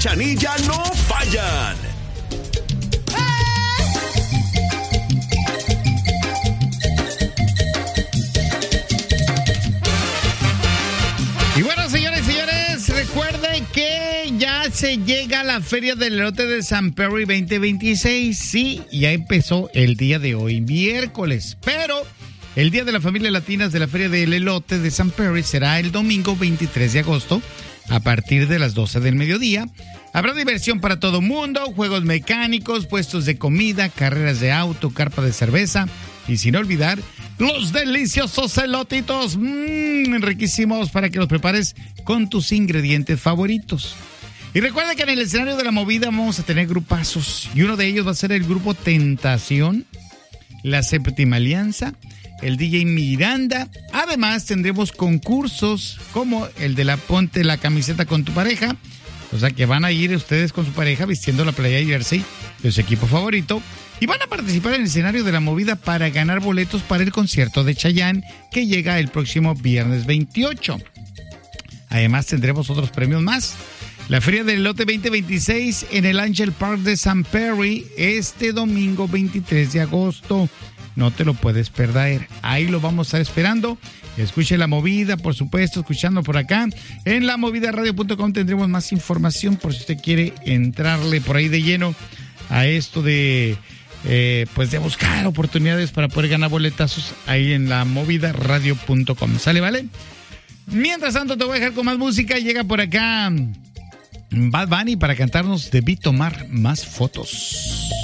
Cachanilla no fallan. Y bueno, señores y señores, recuerden que ya se llega a la Feria del Elote de San Perry 2026. Sí, ya empezó el día de hoy, miércoles. Pero el Día de la Familia Latinas de la Feria del Elote de San Perry será el domingo 23 de agosto a partir de las 12 del mediodía. Habrá diversión para todo mundo, juegos mecánicos, puestos de comida, carreras de auto, carpa de cerveza y sin olvidar los deliciosos elotitos, riquísimos para que los prepares con tus ingredientes favoritos. Y recuerda que en el escenario de la movida vamos a tener grupazos y uno de ellos va a ser el grupo Tentación, la Séptima Alianza, el DJ Miranda. Además tendremos concursos como el de la Ponte la Camiseta con tu pareja. O sea que van a ir ustedes con su pareja vistiendo la playa jersey de su equipo favorito y van a participar en el escenario de la movida para ganar boletos para el concierto de Chayanne que llega el próximo viernes 28. Además tendremos otros premios más. La Feria del Elote 2026 en el Angel Park de San Perry este domingo 23 de agosto. No te lo puedes perder. Ahí lo vamos a estar esperando. Escuche la movida, por supuesto, escuchando por acá. En lamovidaradio.com tendremos más información por si usted quiere entrarle por ahí de lleno a esto de, pues de buscar oportunidades para poder ganar boletazos ahí en lamovidaradio.com. ¿Sale, vale? Mientras tanto, te voy a dejar con más música. Llega por acá Bad Bunny para cantarnos Debí tomar más fotos.